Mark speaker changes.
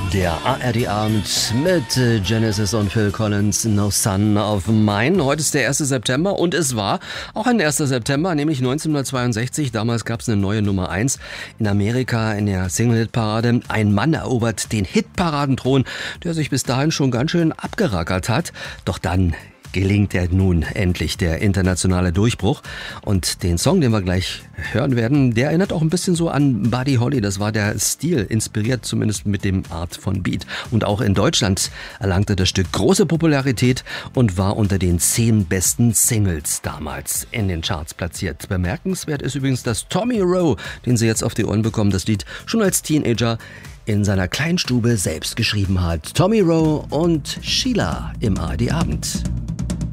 Speaker 1: Der ARD-Abend mit Genesis und Phil Collins, No Sun of Mine. Heute ist der 1. September und es war auch ein 1. September, nämlich 1962. Damals gab es eine neue Nummer 1 in Amerika in der Single-Hit-Parade. Ein Mann erobert den Hitparadenthron, der sich bis dahin schon ganz schön abgerackert hat. Doch dann gelingt er nun endlich der internationale Durchbruch. Und den Song, den wir gleich hören werden, der erinnert auch ein bisschen so an Buddy Holly. Das war der Stil, inspiriert zumindest mit dem Art von Beat. Und auch in Deutschland erlangte das Stück große Popularität und war unter den 10 besten Singles damals in den Charts platziert. Bemerkenswert ist übrigens, dass Tommy Roe, den Sie jetzt auf die Ohren bekommen, das Lied schon als Teenager in seiner Kleinstube selbst geschrieben hat. Tommy Roe und Sheila im ARD-Abend.